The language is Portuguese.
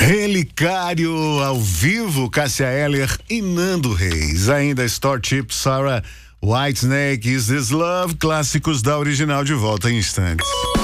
Relicário ao vivo, Cássia Eller e Nando Reis. Ainda Starship, Sarah Whitesnake, Is This Love, clássicos da original de volta em instantes.